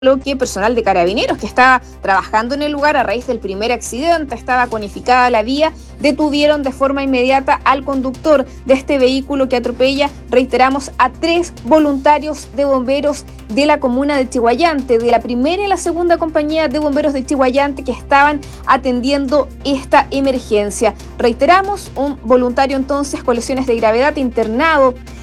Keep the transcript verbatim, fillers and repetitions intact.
lo que personal de Carabineros que estaba trabajando en el lugar a raíz del primer accidente, estaba conificada la vía, detuvieron de forma inmediata al conductor de este vehículo que atropella, reiteramos, a tres voluntarios de bomberos de la comuna de Chiguayante, de la primera y la segunda compañía de bomberos de Chiguayante que estaban atendiendo esta emergencia. Reiteramos, un voluntario entonces con lesiones de gravedad internado